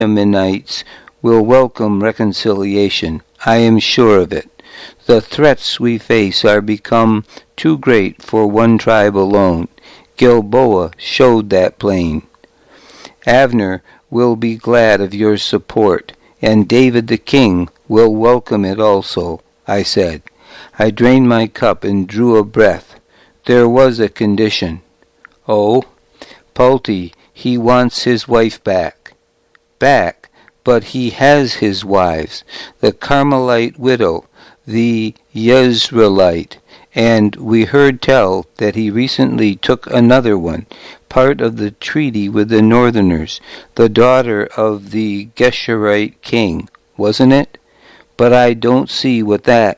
Benjaminites will welcome reconciliation. I am sure of it. The threats we face are become too great for one tribe alone. Gilboa showed that plain. Abner will be glad of your support, and David the king will welcome it also, I said. I drained my cup and drew a breath. There was a condition. Oh, Palti, he wants his wife back. Back, but he has his wives, the Carmelite widow, the Yezreelite, and we heard tell that he recently took another one, part of the treaty with the northerners, the daughter of the Geshurite king, wasn't it? But I don't see what that.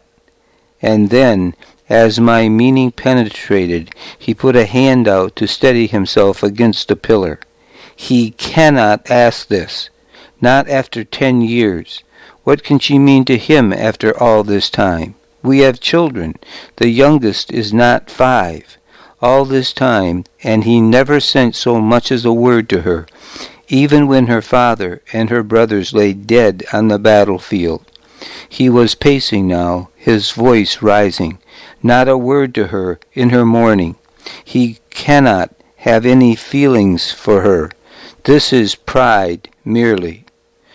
And then, as my meaning penetrated, he put a hand out to steady himself against a pillar. He cannot ask this, not after 10 years. What can she mean to him after all this time? We have children. The youngest is not 5. All this time, and he never sent so much as a word to her, even when her father and her brothers lay dead on the battlefield. He was pacing now, his voice rising. Not a word to her in her mourning. He cannot have any feelings for her. This is pride merely.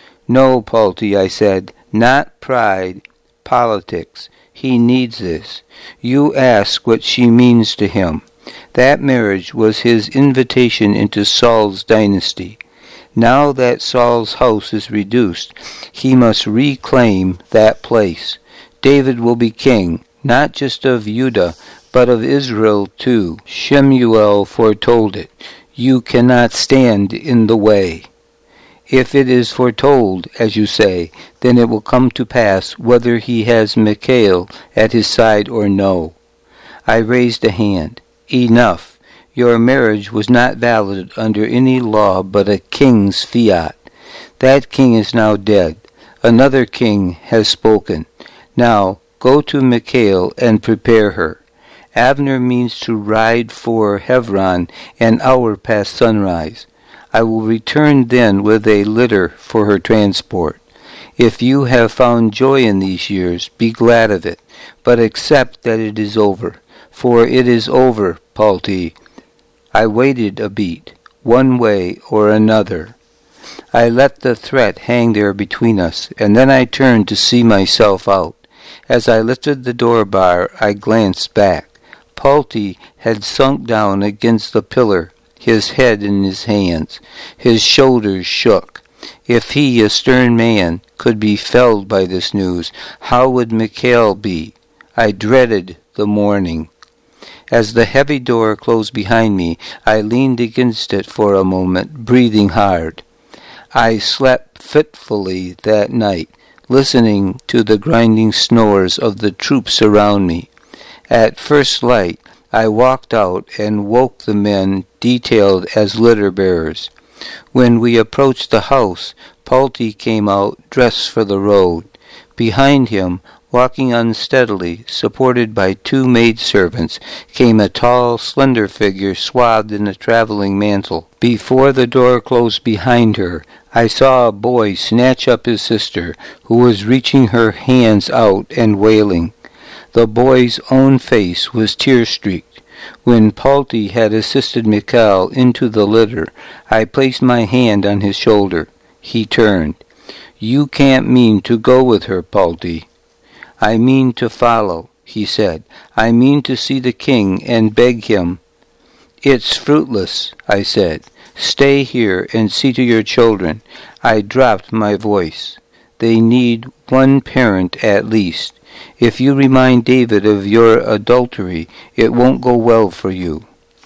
No, Palti, I said, not pride, politics. He needs this. You ask what she means to him. That marriage was his invitation into Saul's dynasty. Now that Saul's house is reduced, he must reclaim that place. David will be king, not just of Judah, but of Israel too. Shemuel foretold it. You cannot stand in the way. If it is foretold, as you say, then it will come to pass whether he has Michal at his side or no. I raised a hand. Enough. Your marriage was not valid under any law but a king's fiat. That king is now dead. Another king has spoken. Now, go to Michal and prepare her. Abner means to ride for Hebron an hour past sunrise. I will return then with a litter for her transport. If you have found joy in these years, be glad of it, but accept that it is over. For it is over, Palti. I waited a beat, one way or another. I let the threat hang there between us, and then I turned to see myself out. As I lifted the door bar, I glanced back. Palti had sunk down against the pillar, his head in his hands. His shoulders shook. If he, a stern man, could be felled by this news, how would Michal be? I dreaded the morning. As the heavy door closed behind me, I leaned against it for a moment, breathing hard. I slept fitfully that night, listening to the grinding snores of the troops around me. At first light, I walked out and woke the men detailed as litter-bearers. When we approached the house, Palti came out, dressed for the road. Behind him, walking unsteadily, supported by 2 maidservants, came a tall, slender figure swathed in a traveling mantle. Before the door closed behind her, I saw a boy snatch up his sister, who was reaching her hands out and wailing. The boy's own face was tear-streaked. When Palti had assisted Michal into the litter, I placed my hand on his shoulder. He turned. You can't mean to go with her, Palti. I mean to follow, he said. I mean to see the king and beg him. It's fruitless, I said. Stay here and see to your children. I dropped my voice. They need one parent at least. If you remind David of your adultery, it won't go well for you.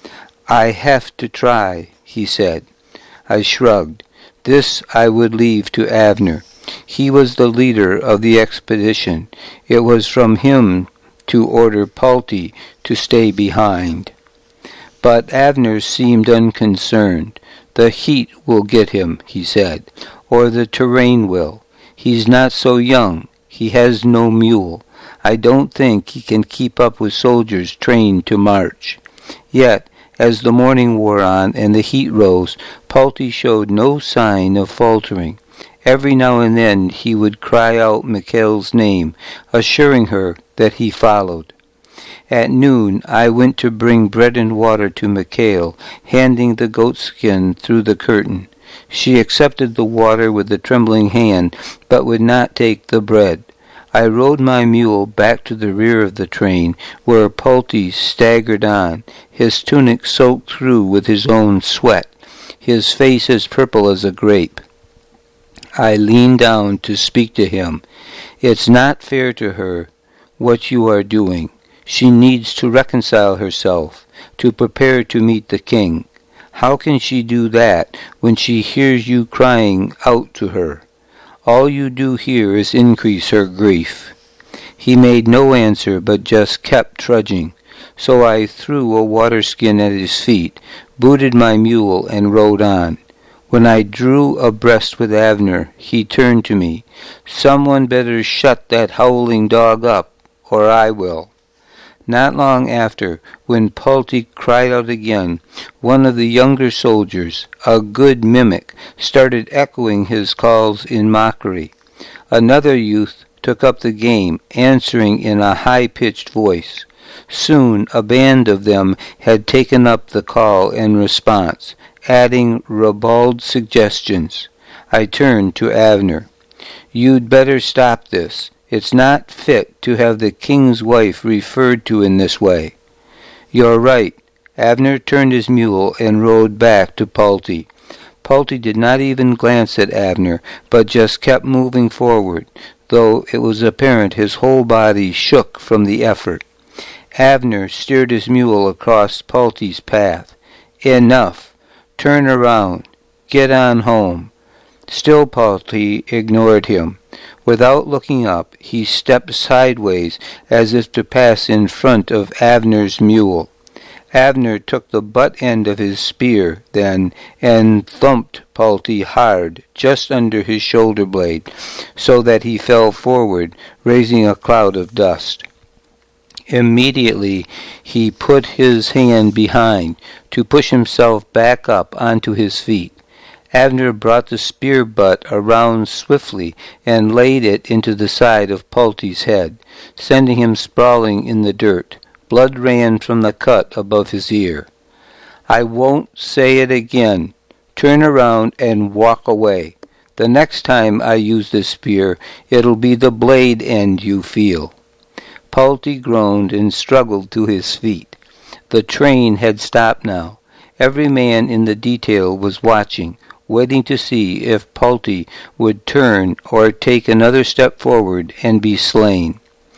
I have to try, he said. I shrugged. This I would leave to Abner. He was the leader of the expedition. It was from him to order Palti to stay behind. But Abner seemed unconcerned. The heat will get him, he said, or the terrain will. He's not so young. He has no mule. I don't think he can keep up with soldiers trained to march. Yet, as the morning wore on and the heat rose, Palti showed no sign of faltering. Every now and then he would cry out Michael's name, assuring her that he followed. At noon I went to bring bread and water to Michael, handing the goatskin through the curtain. She accepted the water with a trembling hand, but would not take the bread. I rode my mule back to the rear of the train, where Palti staggered on, his tunic soaked through with his own sweat, his face as purple as a grape. I leaned down to speak to him. It's not fair to her, what you are doing. She needs to reconcile herself, to prepare to meet the king. How can she do that when she hears you crying out to her? All you do here is increase her grief. He made no answer, but just kept trudging. So I threw a waterskin at his feet, booted my mule, and rode on. When I drew abreast with Avner, he turned to me. Someone better shut that howling dog up, or I will. Not long after, when Palti cried out again, one of the younger soldiers, a good mimic, started echoing his calls in mockery. Another youth took up the game, answering in a high-pitched voice. Soon a band of them had taken up the call and response, adding ribald suggestions. I turned to Avner. You'd better stop this. It's not fit to have the king's wife referred to in this way. You're right. Avner turned his mule and rode back to Palti. Palti did not even glance at Avner, but just kept moving forward, though it was apparent his whole body shook from the effort. Avner steered his mule across Palti's path. Enough. Turn around. Get on home. Still Palti ignored him. Without looking up, he stepped sideways as if to pass in front of Avner's mule. Avner took the butt end of his spear then and thumped Palti hard just under his shoulder blade, so that he fell forward, raising a cloud of dust. Immediately he put his hand behind to push himself back up onto his feet. Avner brought the spear butt around swiftly and laid it into the side of Palti's head, sending him sprawling in the dirt. Blood ran from the cut above his ear. I won't say it again. Turn around and walk away. The next time I use this spear, it'll be the blade end you feel. Palti groaned and struggled to his feet. The train had stopped now. Every man in the detail was watching, waiting to see if Palti would turn or take another step forward and be slain.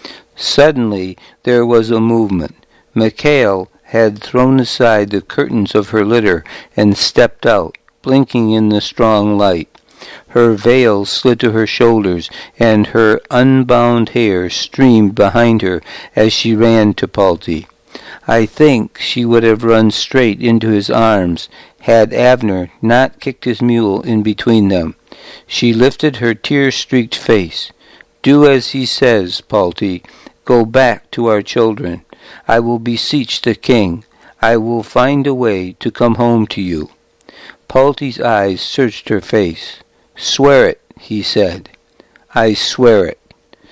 Suddenly there was a movement. Michael had thrown aside the curtains of her litter and stepped out, blinking in the strong light. Her veil slid to her shoulders, and her unbound hair streamed behind her as she ran to Palti. I think she would have run straight into his arms had Avner not kicked his mule in between them. She lifted her tear-streaked face. Do as he says, Palti. Go back to our children. I will beseech the king. I will find a way to come home to you. Palti's eyes searched her face. Swear it, he said. I swear it.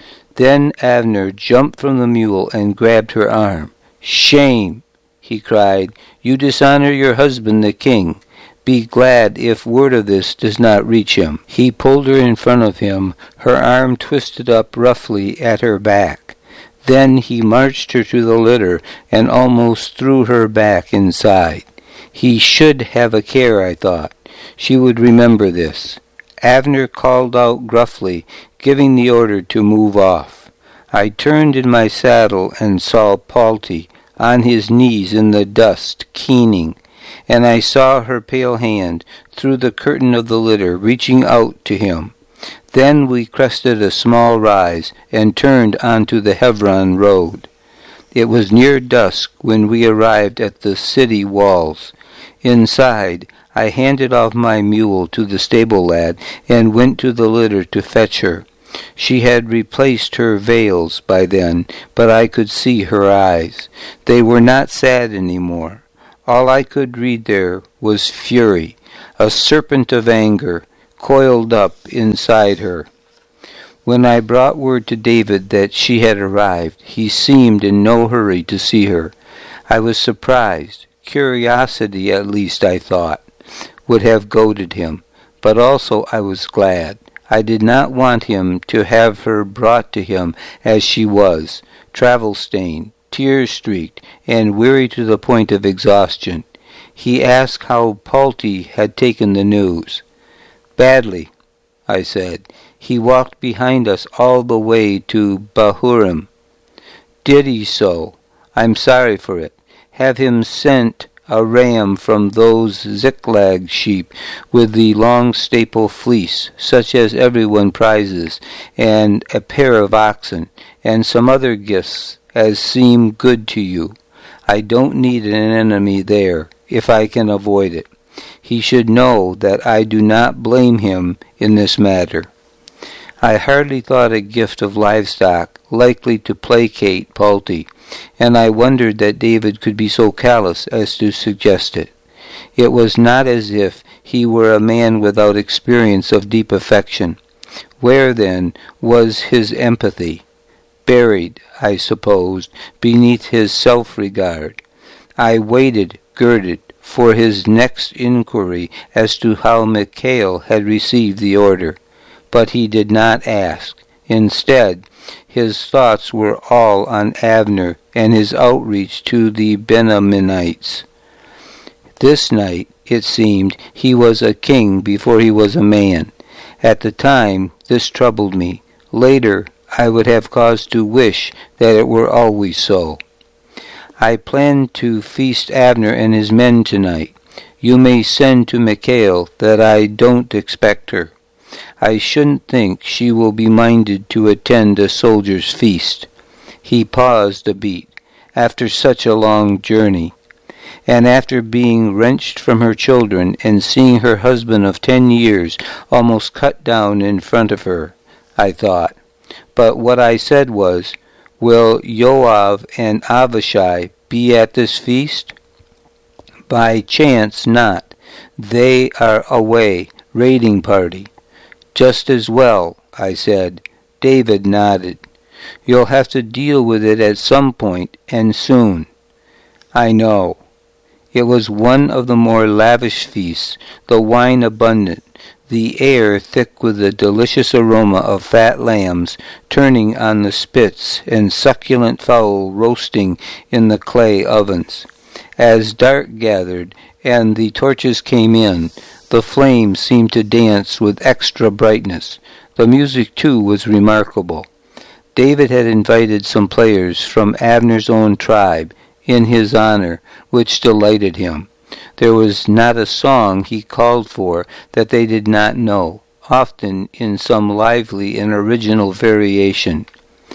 Then Avner jumped from the mule and grabbed her arm. Shame, he cried. You dishonor your husband, the king. Be glad if word of this does not reach him. He pulled her in front of him, her arm twisted up roughly at her back. Then he marched her to the litter and almost threw her back inside. He should have a care, I thought. She would remember this. Avner called out gruffly, giving the order to move off. I turned in my saddle and saw Palti on his knees in the dust, keening, and I saw her pale hand through the curtain of the litter reaching out to him. Then we crested a small rise and turned onto the Hebron road. It was near dusk when we arrived at the city walls. Inside, I handed off my mule to the stable lad and went to the litter to fetch her. She had replaced her veils by then, but I could see her eyes. They were not sad any more. All I could read there was fury, a serpent of anger, coiled up inside her. When I brought word to David that she had arrived, he seemed in no hurry to see her. I was surprised. Curiosity, at least, I thought, would have goaded him, but also I was glad. I did not want him to have her brought to him as she was, travel-stained, tear-streaked, and weary to the point of exhaustion. He asked how Palti had taken the news. "Badly," I said. "He walked behind us all the way to Bahurim." "Did he so? I'm sorry for it. Have him sent a ram from those Ziklag sheep with the long staple fleece, such as everyone prizes, and a pair of oxen, and some other gifts as seem good to you. I don't need an enemy there, if I can avoid it. He should know that I do not blame him in this matter." I hardly thought a gift of livestock likely to placate Palti, and I wondered that David could be so callous as to suggest it. It was not as if he were a man without experience of deep affection. Where, then, was his empathy? Buried, I supposed, beneath his self-regard. I waited, girded, for his next inquiry as to how Michal had received the order. But he did not ask. Instead, his thoughts were all on Abner and his outreach to the Benjaminites. This night, it seemed, he was a king before he was a man. At the time, this troubled me. Later, I would have cause to wish that it were always so. "I plan to feast Abner and his men tonight. You may send to Michal that I don't expect her. I shouldn't think she will be minded to attend a soldier's feast." He paused a beat, after such a long journey, and after being wrenched from her children and seeing her husband of 10 years almost cut down in front of her, I thought. But what I said was, "Will Joab and Avishai be at this feast?" "By chance not. They are away, raiding party." "Just as well," I said. David nodded. "You'll have to deal with it at some point, and soon." "I know." It was one of the more lavish feasts, the wine abundant, the air thick with the delicious aroma of fat lambs turning on the spits and succulent fowl roasting in the clay ovens. As dark gathered and the torches came in, the flames seemed to dance with extra brightness. The music, too, was remarkable. David had invited some players from Abner's own tribe in his honor, which delighted him. There was not a song he called for that they did not know, often in some lively and original variation.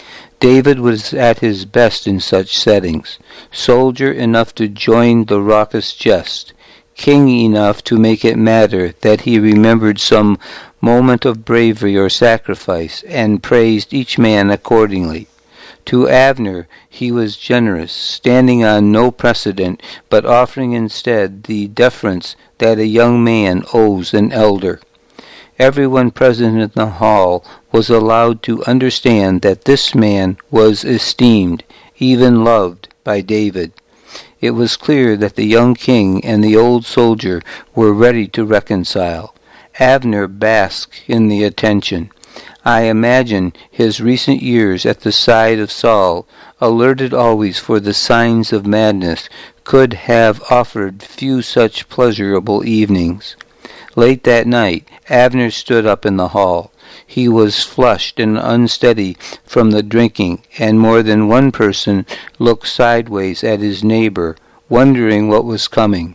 David was at his best in such settings, soldier enough to join the raucous jest, king enough to make it matter that he remembered some moment of bravery or sacrifice, and praised each man accordingly. To Abner he was generous, standing on no precedent, but offering instead the deference that a young man owes an elder. Everyone present in the hall was allowed to understand that this man was esteemed, even loved, by David. It was clear that the young king and the old soldier were ready to reconcile. Abner basked in the attention. I imagine his recent years at the side of Saul, alerted always for the signs of madness, could have offered few such pleasurable evenings. Late that night, Abner stood up in the hall. He was flushed and unsteady from the drinking, and more than one person looked sideways at his neighbor, wondering what was coming.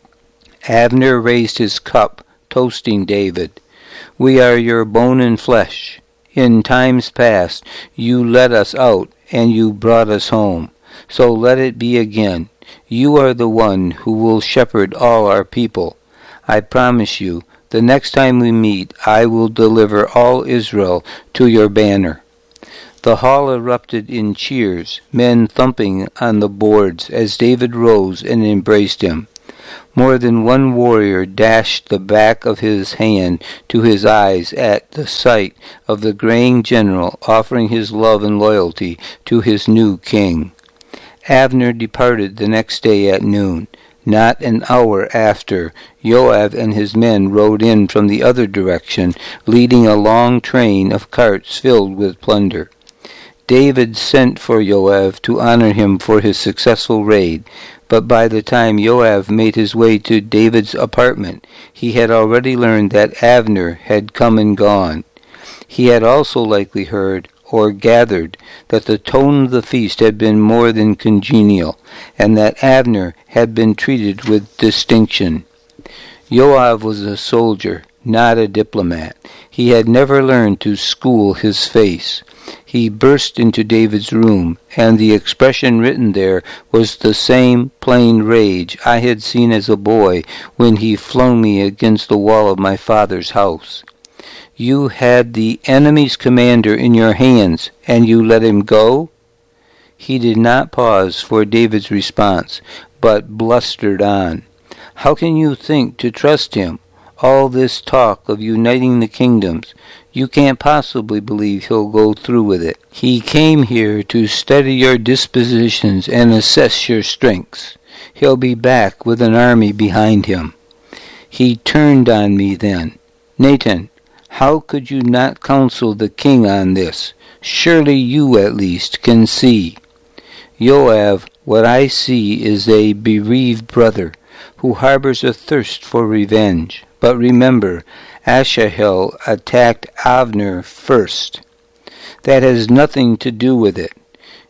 Abner raised his cup, toasting David. "We are your bone and flesh. In times past you led us out, and you brought us home. So let it be again. You are the one who will shepherd all our people. I promise you, the next time we meet, I will deliver all Israel to your banner." The hall erupted in cheers, men thumping on the boards as David rose and embraced him. More than one warrior dashed the back of his hand to his eyes at the sight of the graying general offering his love and loyalty to his new king. Abner departed the next day at noon. Not an hour after, Joab and his men rode in from the other direction, leading a long train of carts filled with plunder. David sent for Joab to honor him for his successful raid, but by the time Joab made his way to David's apartment, he had already learned that Abner had come and gone. He had also likely heard, or gathered, that the tone of the feast had been more than congenial, and that Abner had been treated with distinction. Joab was a soldier, not a diplomat. He had never learned to school his face. He burst into David's room, and the expression written there was the same plain rage I had seen as a boy when he flung me against the wall of my father's house. You had the enemy's commander in your hands, and you let him go? He did not pause for David's response, but blustered on. How can you think to trust him? All this talk of uniting the kingdoms, you can't possibly believe he'll go through with it. He came here to study your dispositions and assess your strengths. He'll be back with an army behind him. He turned on me then. Nathan, how could you not counsel the king on this? Surely you at least can see. Joab, what I see is a bereaved brother who harbors a thirst for revenge. But remember, Asahel attacked Abner first. That has nothing to do with it.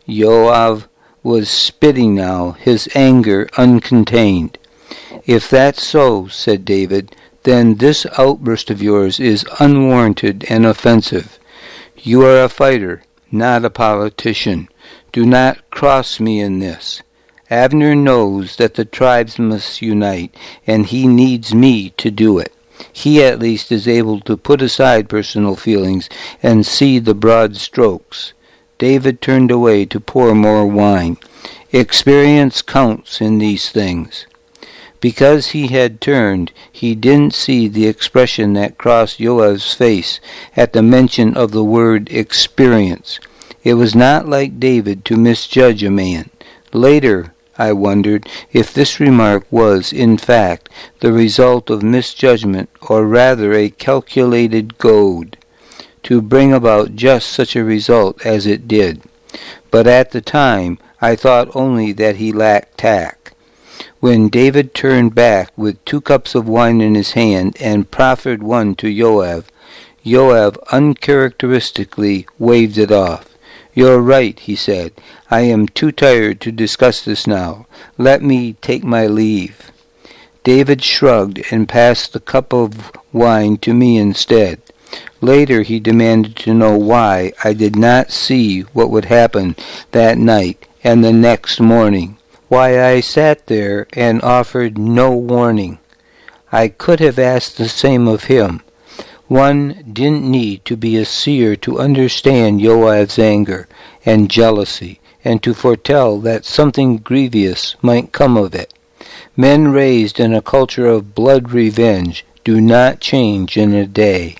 Joab was spitting now, his anger uncontained. If that's so, said David, then this outburst of yours is unwarranted and offensive. You are a fighter, not a politician. Do not cross me in this. Abner knows that the tribes must unite, and he needs me to do it. He at least is able to put aside personal feelings and see the broad strokes. David turned away to pour more wine. Experience counts in these things. Because he had turned, he didn't see the expression that crossed Joab's face at the mention of the word experience. It was not like David to misjudge a man. Later, I wondered if this remark was, in fact, the result of misjudgment, or rather a calculated goad, to bring about just such a result as it did. But at the time, I thought only that he lacked tact. When David turned back with 2 cups of wine in his hand and proffered one to Joab, Joab uncharacteristically waved it off. You're right, he said. I am too tired to discuss this now. Let me take my leave. David shrugged and passed the cup of wine to me instead. Later he demanded to know why I did not see what would happen that night and the next morning. Why I sat there and offered no warning. I could have asked the same of him. One didn't need to be a seer to understand Joab's anger and jealousy, and to foretell that something grievous might come of it. Men raised in a culture of blood revenge do not change in a day.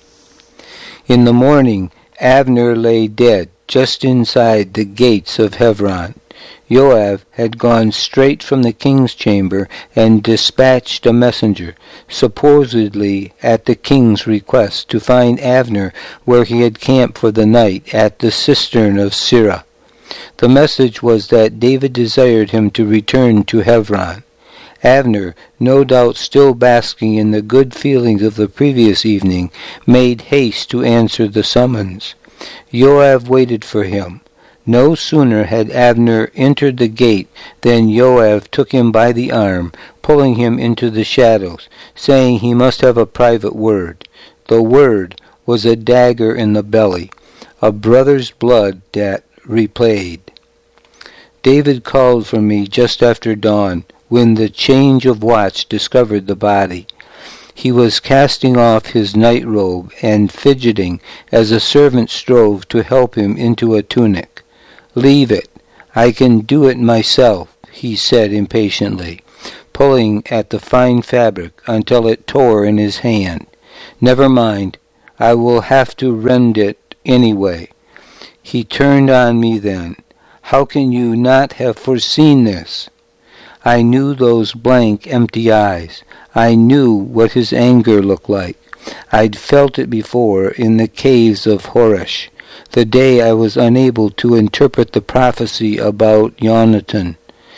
In the morning, Abner lay dead just inside the gates of Hebron. Joab had gone straight from the king's chamber and dispatched a messenger, supposedly at the king's request, to find Abner where he had camped for the night at the cistern of Sirah. The message was that David desired him to return to Hebron. Abner, no doubt still basking in the good feelings of the previous evening, made haste to answer the summons. Joab waited for him. No sooner had Abner entered the gate than Joab took him by the arm, pulling him into the shadows, saying he must have a private word. The word was a dagger in the belly, a brother's blood that replayed. David called for me just after dawn, when the change of watch discovered the body. He was casting off his night robe and fidgeting as a servant strove to help him into a tunic. "Leave it. I can do it myself," he said impatiently. pulling at the fine fabric until it tore in his hand. "Never mind. I will have to rend it anyway." He turned on me then. "How can you not have foreseen this?" I knew those blank, empty eyes. I knew what his anger looked like. I'd felt it before in the caves of Horesh, the day I was unable to interpret the prophecy about Yonatan.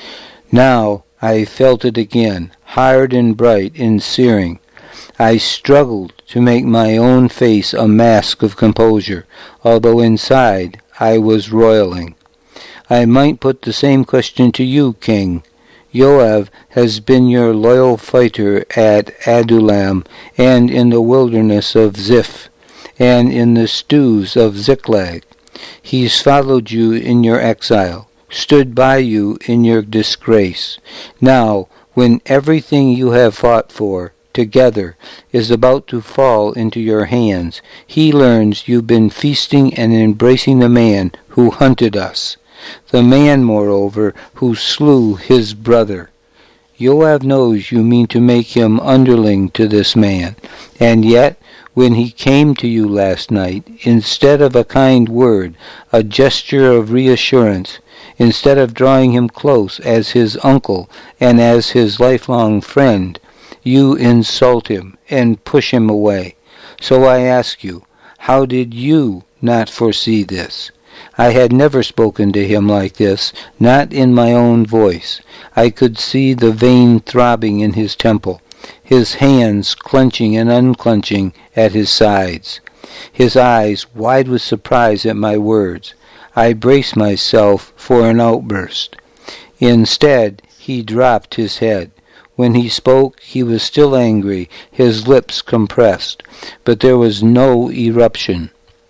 Now I felt it again, hard and bright and searing. I struggled to make my own face a mask of composure, although inside I was roiling. "I might put the same question to you, King. Yoav has been your loyal fighter at Adullam, and in the wilderness of Ziph, and in the stews of Ziklag. He's followed you in your exile, stood by you in your disgrace. Now, when everything you have fought for, together, is about to fall into your hands, he learns you've been feasting and embracing the man who hunted us. The man, moreover, who slew his brother. Yoav knows you mean to make him underling to this man, and yet, when he came to you last night, instead of a kind word, a gesture of reassurance, instead of drawing him close as his uncle and as his lifelong friend, you insult him and push him away. So I ask you, how did you not foresee this? I had never spoken to him like this, not in my own voice. I could see the vein throbbing in his temple, his hands clenching and unclenching at his sides, his eyes wide with surprise at my words. I braced myself for an outburst. Instead, he dropped his head. When he spoke, he was still angry, his lips compressed, but there was no eruption.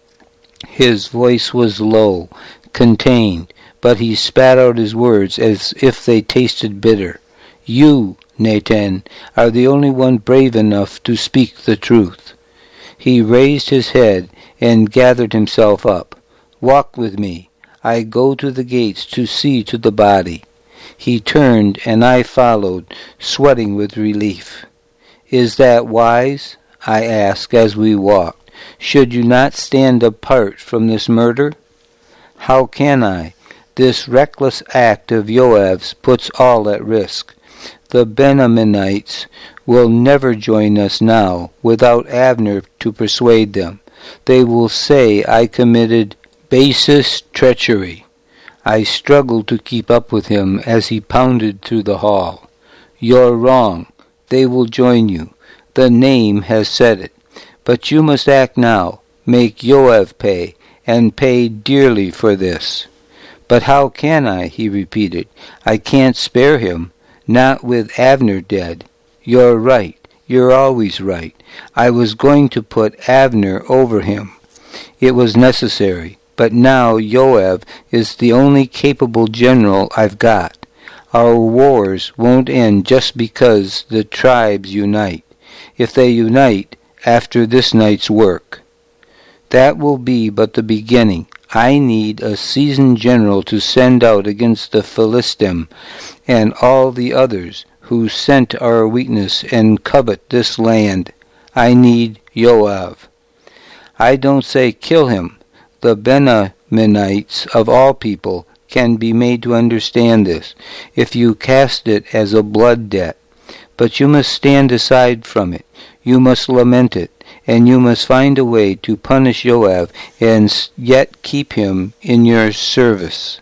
His voice was low, contained, but he spat out his words as if they tasted bitter. "You, Natan, are the only one brave enough to speak the truth." He raised his head and gathered himself up. "Walk with me. I go to the gates to see to the body." He turned, and I followed, sweating with relief. "Is that wise?" I asked as we walked. "Should you not stand apart from this murder?" "How can I? This reckless act of Yoav's puts all at risk. The Benjaminites will never join us now without Abner to persuade them. They will say I committed basest treachery." I struggled to keep up with him as he pounded through the hall. "You're wrong. They will join you. The name has said it. But you must act now. Make Yoav pay, and pay dearly for this." "But how can I?" he repeated. "I can't spare him, not with Abner dead." "You're right. You're always right. I was going to put Abner over him. It was necessary. But now Yoav is the only capable general I've got. Our wars won't end just because the tribes unite. If they unite after this night's work, that will be but the beginning. I need a seasoned general to send out against the Philistim and all the others who scent our weakness and covet this land. I need Yoav. I don't say kill him. The Benjaminites of all people can be made to understand this, if you cast it as a blood debt. But you must stand aside from it. You must lament it, and you must find a way to punish Yoav and yet keep him in your service."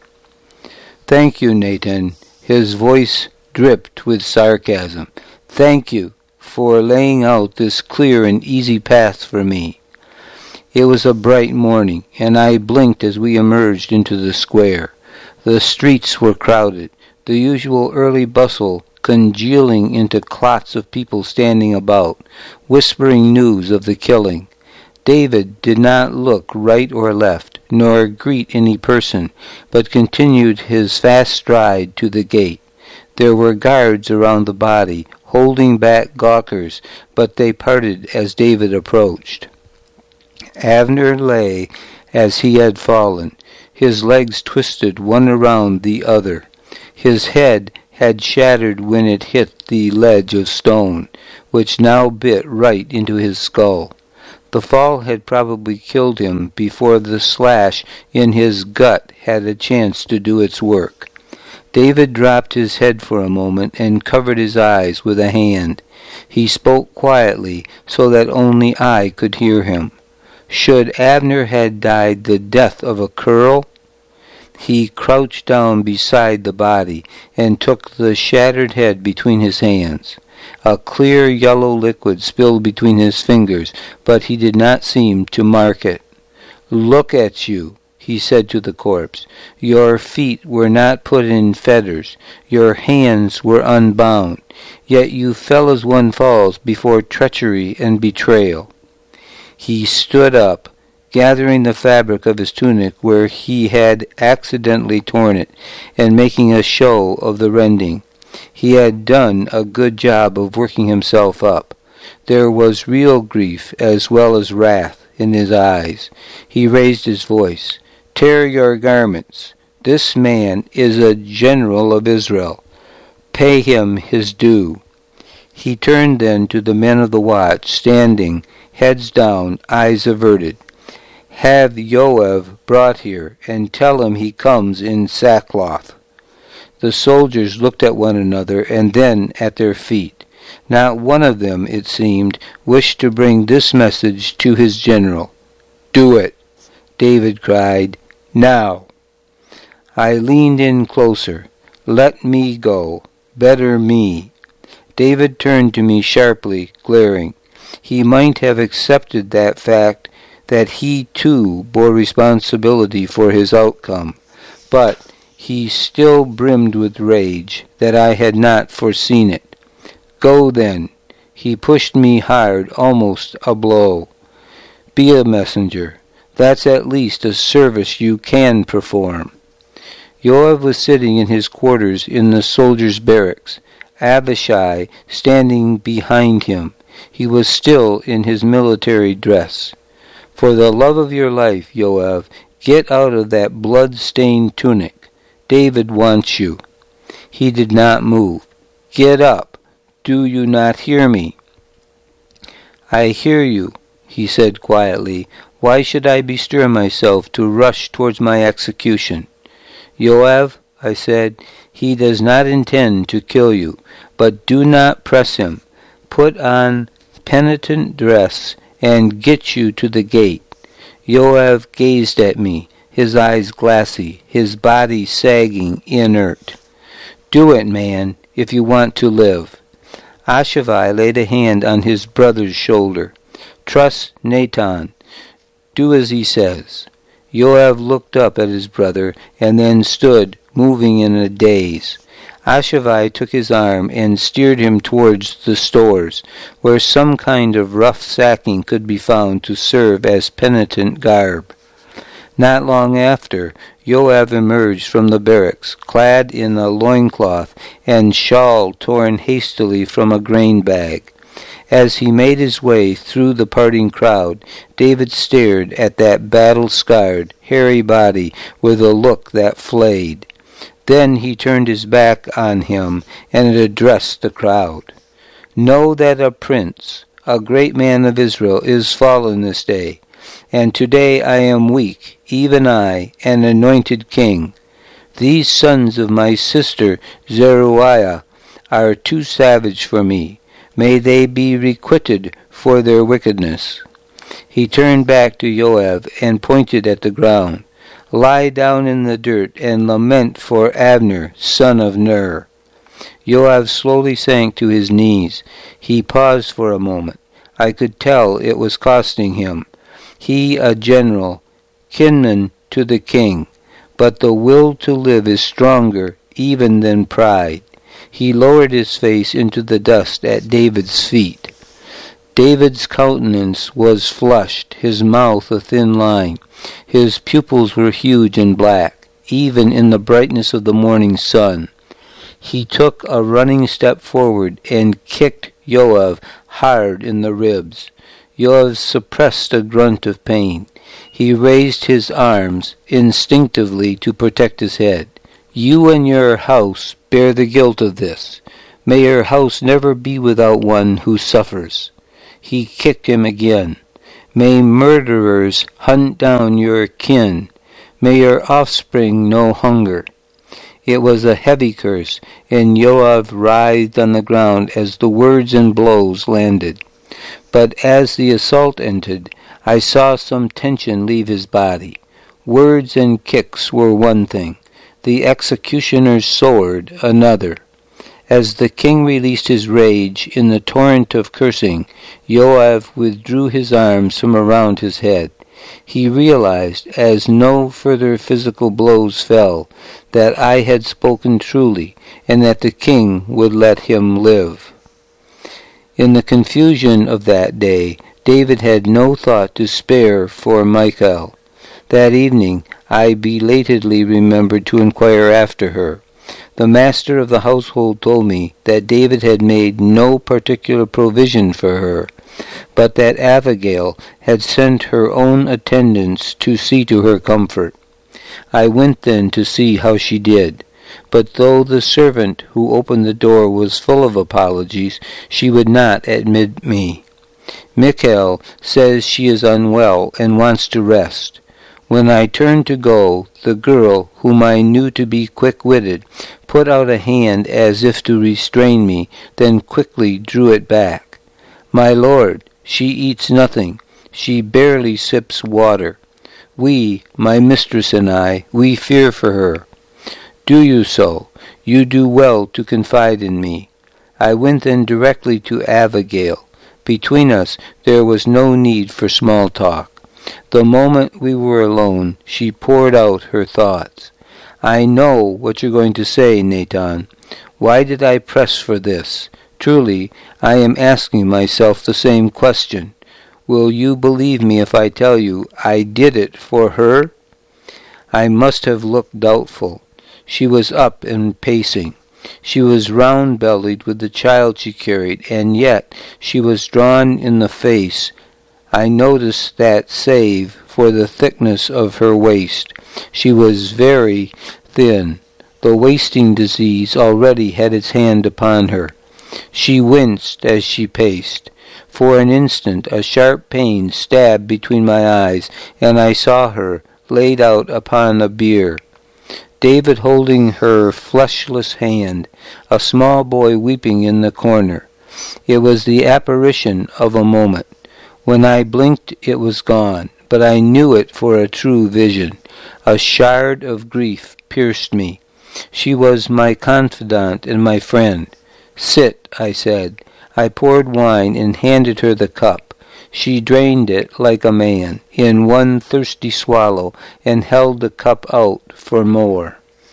"Thank you, Natan." His voice dripped with sarcasm. "Thank you for laying out this clear and easy path for me." It was a bright morning, and I blinked as we emerged into the square. The streets were crowded, the usual early bustle congealing into clots of people standing about, whispering news of the killing. David did not look right or left, nor greet any person, but continued his fast stride to the gate. There were guards around the body, holding back gawkers, but they parted as David approached. Abner lay as he had fallen, his legs twisted one around the other. His head had shattered when it hit the ledge of stone, which now bit right into his skull. The fall had probably killed him before the slash in his gut had a chance to do its work. David dropped his head for a moment and covered his eyes with a hand. He spoke quietly so that only I could hear him. Should Abner had died the death of a curl? He crouched down beside the body and took the shattered head between his hands. A clear yellow liquid spilled between his fingers, but he did not seem to mark it. "Look at you," he said to the corpse. "Your feet were not put in fetters. Your hands were unbound. Yet you fell as one falls before treachery and betrayal." He stood up, gathering the fabric of his tunic where he had accidentally torn it, and making a show of the rending. He had done a good job of working himself up. There was real grief as well as wrath in his eyes. He raised his voice. "Tear your garments. This man is a general of Israel. Pay him his due." He turned then to the men of the watch, standing, heads down, eyes averted. "Have Yoav brought here, and tell him he comes in sackcloth." The soldiers looked at one another and then at their feet. Not one of them, it seemed, wished to bring this message to his general. "Do it," David cried. "Now." I leaned in closer. "Let me go. Better me." David turned to me sharply, glaring. He might have accepted that fact, that he too bore responsibility for his outcome, but he still brimmed with rage that I had not foreseen it. "Go then." He pushed me hard, almost a blow. "Be a messenger. That's at least a service you can perform." Yoav was sitting in his quarters in the soldiers' barracks, Abishai standing behind him. He was still in his military dress. "For the love of your life, Yoav, get out of that blood-stained tunic. David wants you." He did not move. "Get up. Do you not hear me?" "I hear you," he said quietly. "Why should I bestir myself to rush towards my execution?" "Yoav," I said, "he does not intend to kill you, but do not press him. Put on penitent dress and get you to the gate." Yoav gazed at me, his eyes glassy, his body sagging inert. "Do it, man, if you want to live." Ashavai laid a hand on his brother's shoulder. "Trust Natan. Do as he says." Yoav looked up at his brother and then stood, moving in a daze. Ashavai took his arm and steered him towards the stores, where some kind of rough sacking could be found to serve as penitent garb. Not long after, Yoav emerged from the barracks, clad in a loincloth and shawl torn hastily from a grain bag. As he made his way through the parting crowd, David stared at that battle-scarred, hairy body with a look that flayed. Then he turned his back on him and addressed the crowd. "Know that a prince, a great man of Israel, is fallen this day, and today I am weak, even I, an anointed king. These sons of my sister Zeruiah are too savage for me. May they be requited for their wickedness." He turned back to Yoav and pointed at the ground. "Lie down in the dirt and lament for Abner, son of Ner." Yoav slowly sank to his knees. He paused for a moment. I could tell it was costing him. He, a general, kinman to the king, but the will to live is stronger even than pride. He lowered his face into the dust at David's feet. David's countenance was flushed, his mouth a thin line. His pupils were huge and black, even in the brightness of the morning sun. He took a running step forward and kicked Yoav hard in the ribs. Yoav suppressed a grunt of pain. He raised his arms instinctively to protect his head. "You and your house bear the guilt of this. May your house never be without one who suffers. He kicked him again. May murderers hunt down your kin. May your offspring know hunger. It was a heavy curse, and Yoav writhed on the ground as the words and blows landed. But as the assault ended, I saw some tension leave his body. Words and kicks were one thing, the executioner's sword another. As the king released his rage in the torrent of cursing, Yoav withdrew his arms from around his head. He realized, as no further physical blows fell, that I had spoken truly, and that the king would let him live. In the confusion of that day, David had no thought to spare for Michal. That evening I belatedly remembered to inquire after her. The master of the household told me that David had made no particular provision for her, but that Abigail had sent her own attendants to see to her comfort. I went then to see how she did, but though the servant who opened the door was full of apologies, she would not admit me. Michal says she is unwell and wants to rest. When I turned to go, the girl, whom I knew to be quick-witted, put out a hand as if to restrain me, then quickly drew it back. My lord, she eats nothing. She barely sips water. We, my mistress and I, we fear for her. Do you so? You do well to confide in me. I went then directly to Abigail. Between us there was no need for small talk. The moment we were alone, she poured out her thoughts. I know what you're going to say, Nathan. Why did I press for this? Truly, I am asking myself the same question. Will you believe me if I tell you I did it for her? I must have looked doubtful. She was up and pacing. She was round-bellied with the child she carried, and yet she was drawn in the face. I noticed that save for the thickness of her waist. She was very thin. The wasting disease already had its hand upon her. She winced as she paced. For an instant a sharp pain stabbed between my eyes, and I saw her laid out upon a bier, David holding her fleshless hand, a small boy weeping in the corner. It was the apparition of a moment. When I blinked it was gone, but I knew it for a true vision. A shard of grief pierced me. She was my confidant and my friend. Sit, I said. I poured wine and handed her the cup. She drained it like a man, in one thirsty swallow, and held the cup out for more.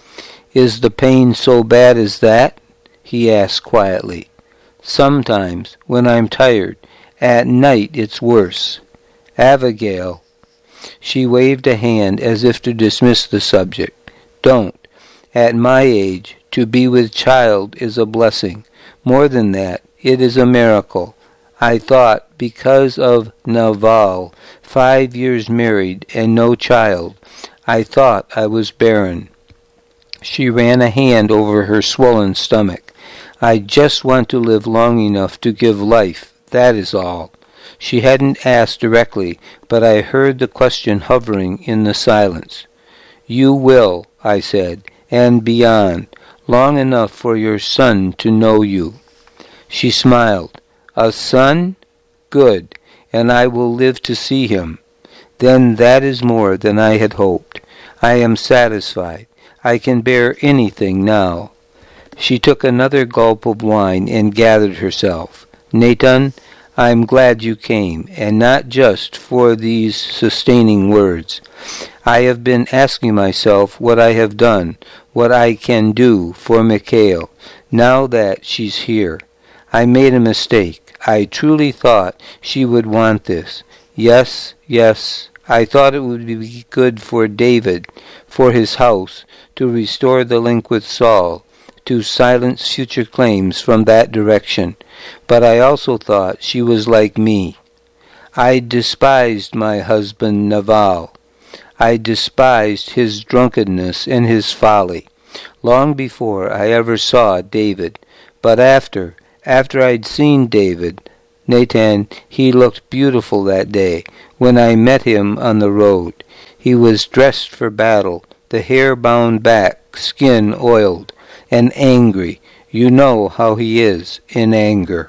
Is the pain so bad as that? He asked quietly. Sometimes, when I'm tired. At night it's worse. Abigail. She waved a hand as if to dismiss the subject. Don't. At my age, to be with child is a blessing. More than that, it is a miracle. I thought, because of Naval, 5 years married and no child, I thought I was barren. She ran a hand over her swollen stomach. I just want to live long enough to give life, that is all. She hadn't asked directly, but I heard the question hovering in the silence. You will, I said, and beyond, long enough for your son to know you. She smiled. A son? Good, and I will live to see him. Then that is more than I had hoped. I am satisfied. I can bear anything now. She took another gulp of wine and gathered herself. Nathan, I am glad you came, and not just for these sustaining words. I have been asking myself what I have done, what I can do for Michal, now that she's here. I made a mistake. I truly thought she would want this. Yes, I thought it would be good for David, for his house, to restore the link with Saul, to silence future claims from that direction. But I also thought she was like me. I despised my husband Naval. I despised his drunkenness and his folly. long before I ever saw David. But after I'd seen David, Nathan, he looked beautiful that day when I met him on the road. He was dressed for battle, the hair bound back, skin oiled, and angry. You know how he is in anger.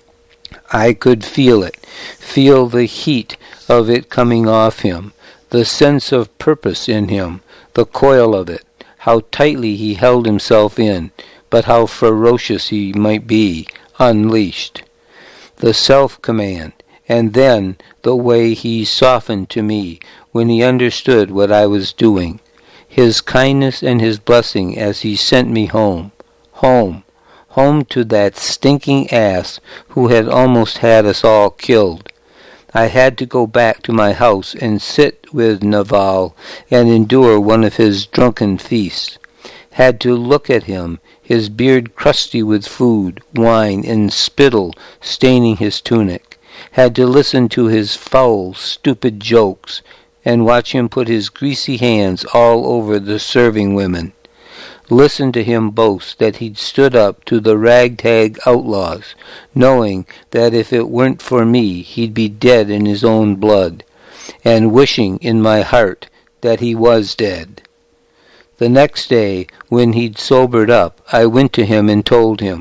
I could feel it, feel the heat of it coming off him, the sense of purpose in him, the coil of it, how tightly he held himself in, but how ferocious he might be, unleashed. The self-command, and then the way he softened to me when he understood what I was doing. His kindness and his blessing as he sent me home. Home to that stinking ass who had almost had us all killed. I had to go back to my house and sit with Naval and endure one of his drunken feasts. Had to look at him, his beard crusty with food, wine, and spittle staining his tunic. Had to listen to his foul, stupid jokes, and watch him put his greasy hands all over the serving women. Listen to him boast that he'd stood up to the ragtag outlaws, knowing that if it weren't for me he'd be dead in his own blood, and wishing in my heart that he was dead. The next day, when he'd sobered up, I went to him and told him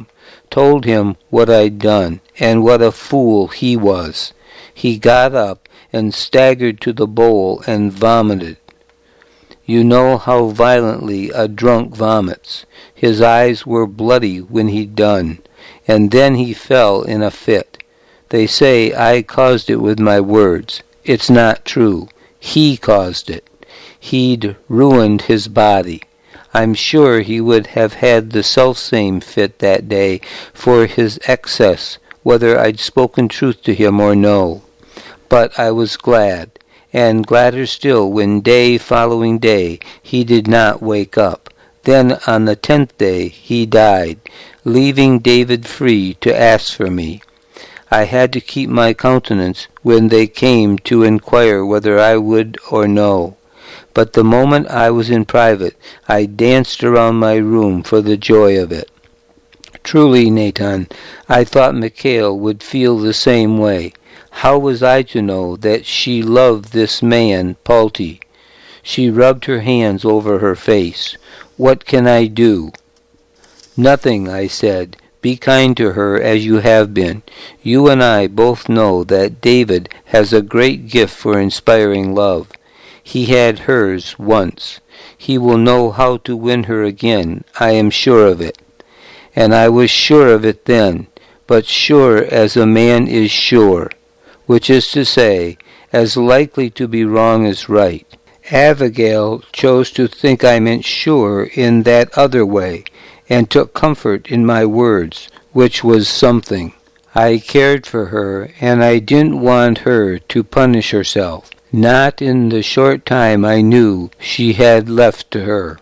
what I'd done, and what a fool he was. He got up and staggered to the bowl and vomited. You know how violently a drunk vomits. His eyes were bloody when he'd done, and then he fell in a fit. They say I caused it with my words. It's not true. He caused it. He'd ruined his body. I'm sure he would have had the selfsame fit that day for his excess, whether I'd spoken truth to him or no. But I was glad, and gladder still when day following day he did not wake up. Then on the 10th day he died, leaving David free to ask for me. I had to keep my countenance when they came to inquire whether I would or no. But the moment I was in private, I danced around my room for the joy of it. Truly, Nathan, I thought Michal would feel the same way. How was I to know that she loved this man, Palti? She rubbed her hands over her face. What can I do? Nothing, I said. Be kind to her as you have been. You and I both know that David has a great gift for inspiring love. He had hers once. He will know how to win her again, I am sure of it. And I was sure of it then, but sure as a man is sure, which is to say, as likely to be wrong as right. Abigail chose to think I meant sure in that other way, and took comfort in my words, which was something. I cared for her, and I didn't want her to punish herself. Not in the short time I knew she had left to her.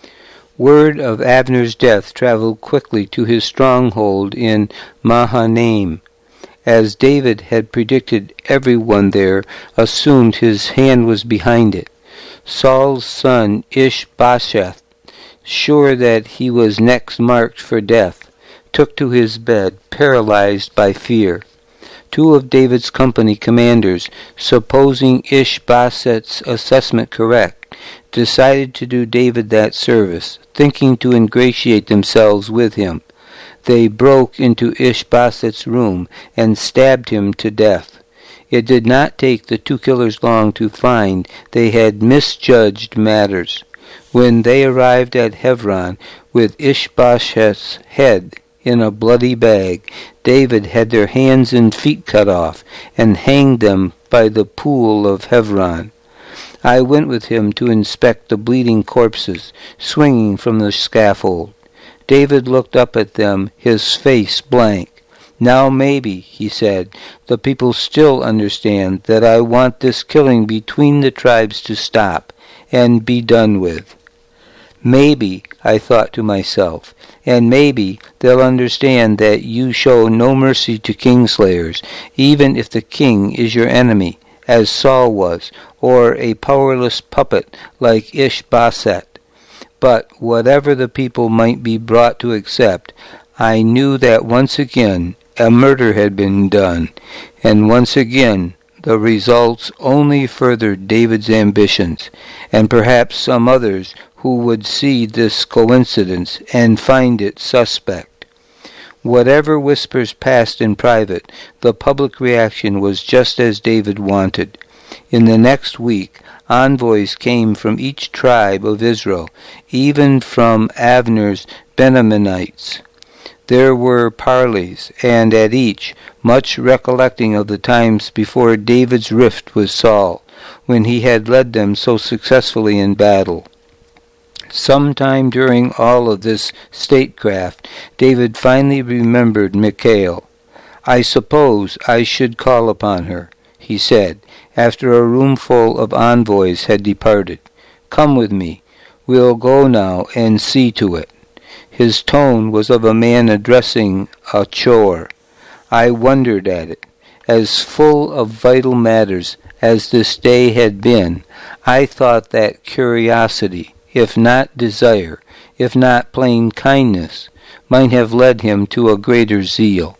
Word of Abner's death traveled quickly to his stronghold in Mahanaim. As David had predicted, everyone there assumed his hand was behind it. Saul's son Ishbosheth, sure that he was next marked for death, took to his bed, paralyzed by fear. Two of David's company commanders, supposing Ishbosheth's assessment correct, decided to do David that service, thinking to ingratiate themselves with him. They broke into Ishbosheth's room and stabbed him to death. It did not take the two killers long to find they had misjudged matters. When they arrived at Hebron with Ishbosheth's head in a bloody bag, David had their hands and feet cut off and hanged them by the pool of Hebron. I went with him to inspect the bleeding corpses swinging from the scaffold. David looked up at them, his face blank. Now maybe, he said, the people still understand that I want this killing between the tribes to stop and be done with. Maybe, I thought to myself, and maybe they'll understand that you show no mercy to kingslayers, even if the king is your enemy, as Saul was, or a powerless puppet like Ishbosheth. But whatever the people might be brought to accept, I knew that once again a murder had been done, and once again the results only furthered David's ambitions, and perhaps some others who would see this coincidence and find it suspect. Whatever whispers passed in private, the public reaction was just as David wanted. In the next week, envoys came from each tribe of Israel, even from Avner's Benjaminites. There were parleys, and at each, much recollecting of the times before David's rift with Saul, when he had led them so successfully in battle. Sometime during all of this statecraft, David finally remembered Michal. "I suppose I should call upon her," he said, after a roomful of envoys had departed. "Come with me. We'll go now and see to it." His tone was of a man addressing a chore. I wondered at it. As full of vital matters as this day had been, I thought that curiosity, if not desire, if not plain kindness, might have led him to a greater zeal.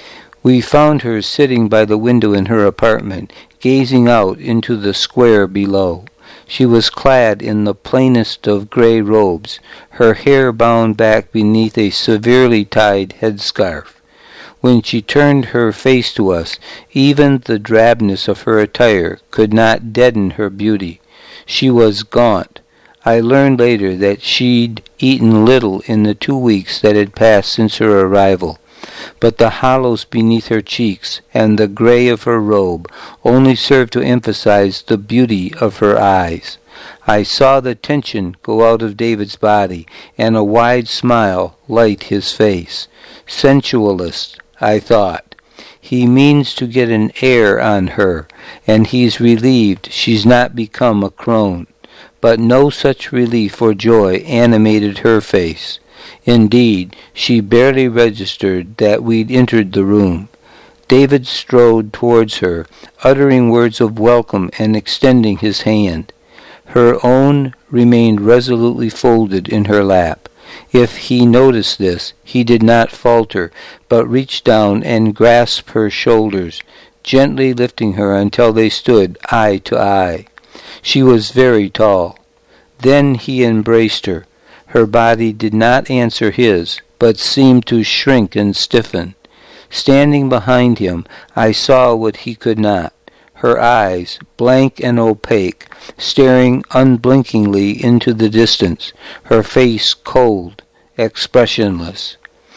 We found her sitting by the window in her apartment, gazing out into the square below. She was clad in the plainest of gray robes, her hair bound back beneath a severely tied headscarf. When she turned her face to us, even the drabness of her attire could not deaden her beauty. She was gaunt. I learned later that she'd eaten little in the 2 weeks that had passed since her arrival, but the hollows beneath her cheeks and the gray of her robe only served to emphasize the beauty of her eyes. I saw the tension go out of David's body, and a wide smile light his face. Sensualist, I thought. He means to get an air on her, and he's relieved she's not become a crone. But no such relief or joy animated her face. Indeed, she barely registered that we'd entered the room. David strode towards her, uttering words of welcome and extending his hand. Her own remained resolutely folded in her lap. If he noticed this, he did not falter, but reached down and grasped her shoulders, gently lifting her until they stood eye to eye. She was very tall. Then he embraced her. Her body did not answer his, but seemed to shrink and stiffen. Standing behind him, I saw what he could not. Her eyes, blank and opaque, staring unblinkingly into the distance, her face cold, expressionless.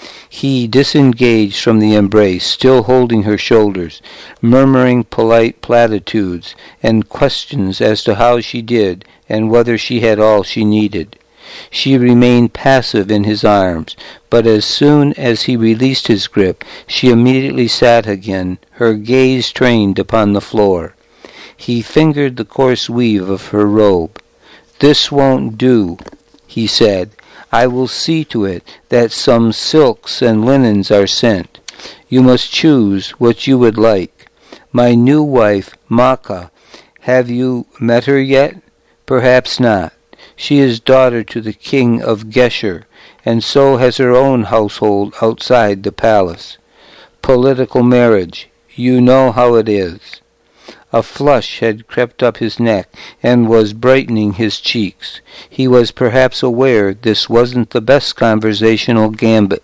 He disengaged from the embrace, still holding her shoulders, murmuring polite platitudes and questions as to how she did and whether she had all she needed. She remained passive in his arms, but as soon as he released his grip, she immediately sat again, her gaze trained upon the floor. He fingered the coarse weave of her robe. "This won't do," he said. "I will see to it that some silks and linens are sent. You must choose what you would like. My new wife, Maacah, have you met her yet? Perhaps not. She is daughter to the king of Geshur, and so has her own household outside the palace. Political marriage, you know how it is." A flush had crept up his neck and was brightening his cheeks. He was perhaps aware this wasn't the best conversational gambit.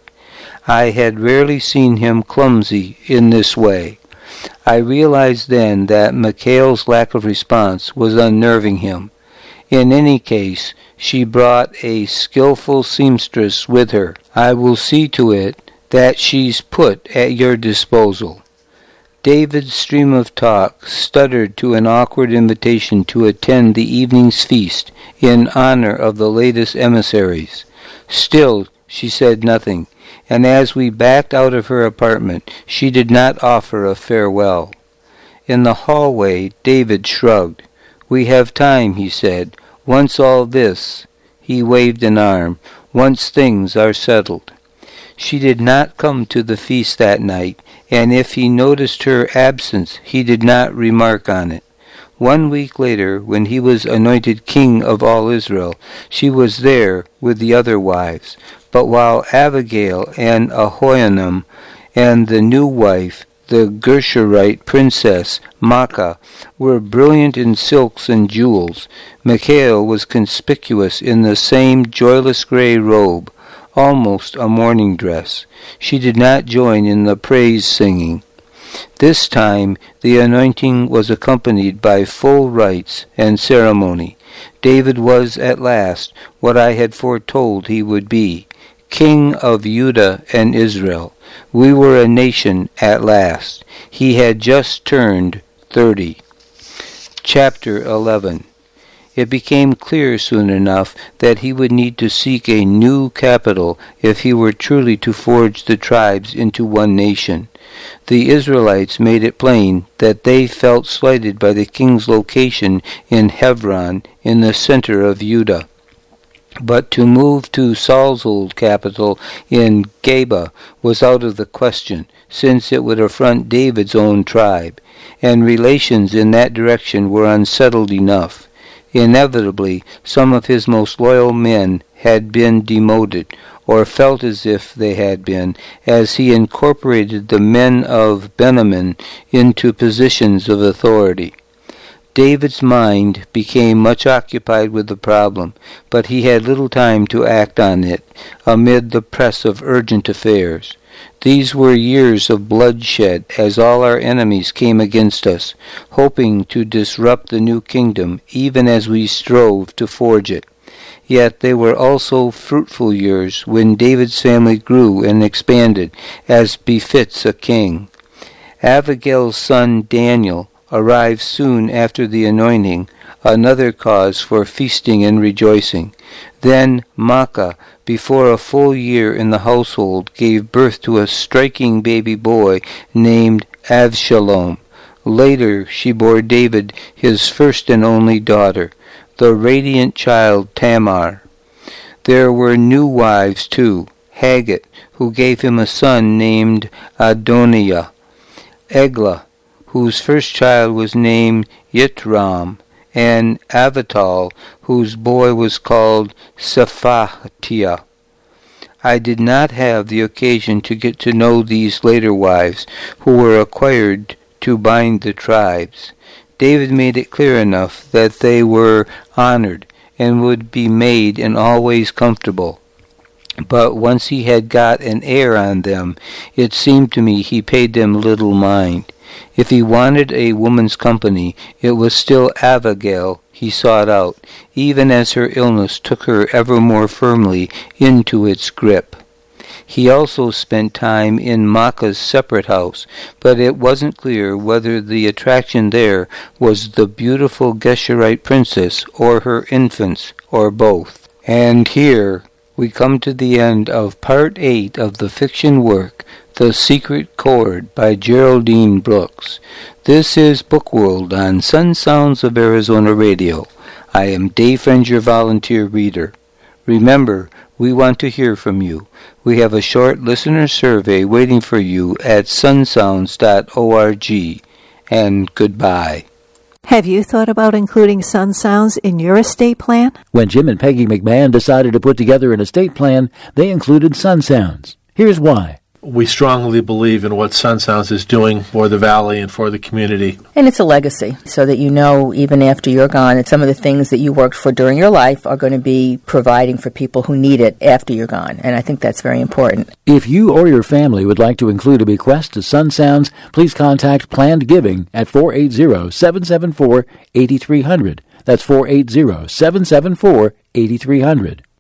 I had rarely seen him clumsy in this way. I realized then that Michal's lack of response was unnerving him. In any case, she brought a skillful seamstress with her. I will see to it that she's put at your disposal. David's stream of talk stuttered to an awkward invitation to attend the evening's feast in honor of the latest emissaries. Still, she said nothing, and as we backed out of her apartment, she did not offer a farewell. In the hallway, David shrugged. "We have time," he said. "Once all this," he waved an arm, "once things are settled." She did not come to the feast that night, and if he noticed her absence, he did not remark on it. 1 week later, when he was anointed king of all Israel, she was there with the other wives. But while Abigail and Ahinoam and the new wife, the Geshurite princess Maacah, were brilliant in silks and jewels, Michal was conspicuous in the same joyless gray robe, almost a mourning dress. She did not join in the praise singing. This time the anointing was accompanied by full rites and ceremony. David was at last what I had foretold he would be, King of Judah and Israel. We were a nation at last. He had just turned 30. Chapter 11. It became clear soon enough that he would need to seek a new capital if he were truly to forge the tribes into one nation. The Israelites made it plain that they felt slighted by the king's location in Hebron in the center of Judah. But to move to Saul's old capital in Geba was out of the question, since it would affront David's own tribe, and relations in that direction were unsettled enough. Inevitably, some of his most loyal men had been demoted, or felt as if they had been, as he incorporated the men of Benjamin into positions of authority. David's mind became much occupied with the problem, but he had little time to act on it amid the press of urgent affairs. These were years of bloodshed as all our enemies came against us, hoping to disrupt the new kingdom even as we strove to forge it. Yet they were also fruitful years when David's family grew and expanded, as befits a king. Abigail's son Daniel arrived soon after the anointing, another cause for feasting and rejoicing. Then Maacah, before a full year in the household, gave birth to a striking baby boy named Avshalom. Later she bore David his first and only daughter, the radiant child Tamar. There were new wives too, Haggith, who gave him a son named Adoniah, Eglah, whose first child was named Yitram, and Avital, whose boy was called Shephatiah. I did not have the occasion to get to know these later wives, who were acquired to bind the tribes. David made it clear enough that they were honored and would be made in all ways comfortable. But once he had got an heir on them, it seemed to me he paid them little mind. If he wanted a woman's company, it was still Abigail he sought out, even as her illness took her ever more firmly into its grip. He also spent time in Maacah's separate house, but it wasn't clear whether the attraction there was the beautiful Geshurite princess or her infants, or both. And here we come to the end of Part 8 of the fiction work, The Secret Chord by Geraldine Brooks. This is Bookworld on Sun Sounds of Arizona Radio. I am Dave Friends, your volunteer reader. Remember, we want to hear from you. We have a short listener survey waiting for you at sunsounds.org. And goodbye. Have you thought about including Sun Sounds in your estate plan? When Jim and Peggy McMahon decided to put together an estate plan, they included Sun Sounds. Here's why. We strongly believe in what Sun Sounds is doing for the Valley and for the community. And it's a legacy, so that you know, even after you're gone, that some of the things that you worked for during your life are going to be providing for people who need it after you're gone. And I think that's very important. If you or your family would like to include a bequest to Sun Sounds, please contact Planned Giving at 480-774-8300. That's 480-774-8300.